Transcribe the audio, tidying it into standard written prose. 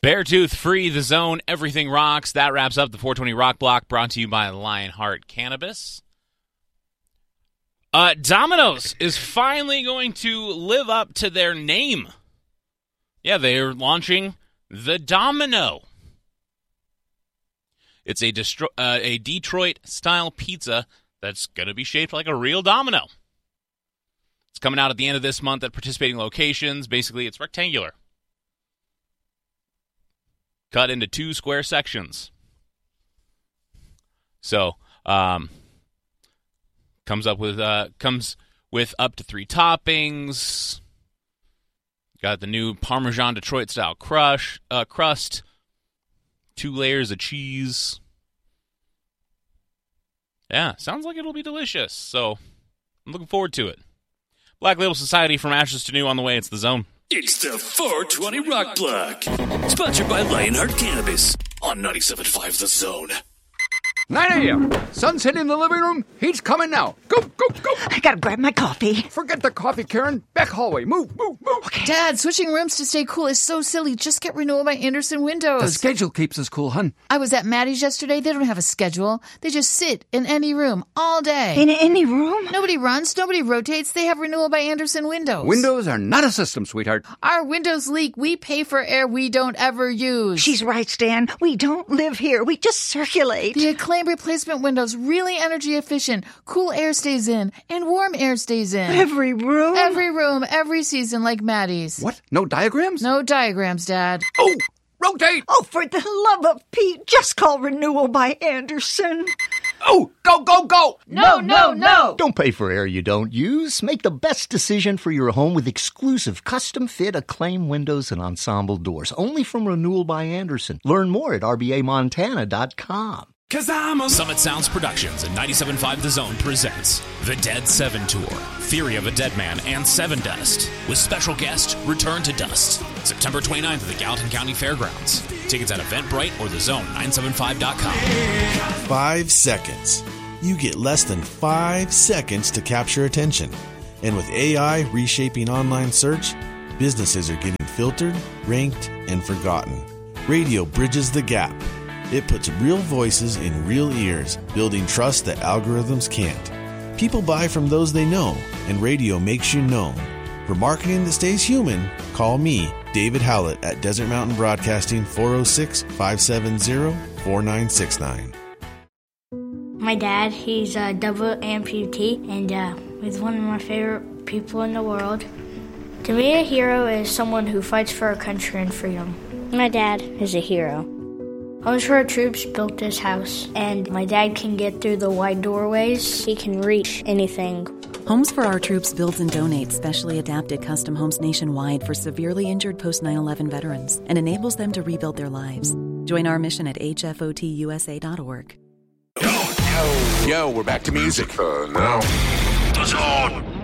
Beartooth, Free, The Zone, Everything Rocks. That wraps up the 420 Rock Block, brought to you by Lionheart Cannabis. Domino's is finally going to live up to their name. Yeah, they are launching the Domino. It's a Detroit-style pizza that's going to be shaped like a real domino. It's coming out at the end of this month at participating locations. Basically, it's rectangular. Cut into 2 square sections. So, comes with up to 3 toppings. Got the new Parmesan Detroit style crust. 2 layers of cheese. Yeah, sounds like it'll be delicious. So, I'm looking forward to it. Black Label Society, from Ashes to New on the way. It's The Zone. It's the 420 Rock Block. Sponsored by Lionheart Cannabis on 97.5 The Zone. 9 a.m. Sunset in the living room. Heat's coming now. Go, go, go. I gotta grab my coffee. Forget the coffee, Karen. Back hallway. Move, move, move. Okay. Dad, switching rooms to stay cool is so silly. Just get Renewal by Andersen Windows. The schedule keeps us cool, hun. I was at Maddie's yesterday. They don't have a schedule. They just sit in any room all day. In any room? Nobody runs. Nobody rotates. They have Renewal by Andersen Windows. Windows are not a system, sweetheart. Our windows leak. We pay for air we don't ever use. She's right, Stan. We don't live here. We just circulate. The Acclaim replacement windows, really energy efficient. Cool air stays in and warm air stays in. Every room? Every room, every season, like Maddie's. What? No diagrams? No diagrams, Dad. Oh, rotate! Oh, for the love of Pete, just call Renewal by Andersen. Oh, go, go, go! No, no, no! Don't pay for air you don't use. Make the best decision for your home with exclusive custom-fit Acclaim windows and ensemble doors. Only from Renewal by Andersen. Learn more at rbamontana.com. Summit Sounds Productions and 97.5 The Zone presents The Dead 7 Tour, Theory of a Dead Man, and Seven Dust, with special guest Return to Dust, September 29th at the Gallatin County Fairgrounds. Tickets at Eventbrite or thezone975.com. 5 seconds. You get less than 5 seconds to capture attention. And with AI reshaping online search, businesses are getting filtered, ranked, and forgotten. Radio bridges the gap. It puts real voices in real ears, building trust that algorithms can't. People buy from those they know, and radio makes you known. For marketing that stays human, call me, David Howlett, at Desert Mountain Broadcasting, 406-570-4969. My dad, he's a double amputee, and he's one of my favorite people in the world. To me, a hero is someone who fights for our country and freedom. My dad is a hero. Homes for Our Troops built this house, and my dad can get through the wide doorways. He can reach anything. Homes for Our Troops builds and donates specially adapted custom homes nationwide for severely injured post-9/11 veterans and enables them to rebuild their lives. Join our mission at hfotusa.org. Yo, we're back to music. The Zone!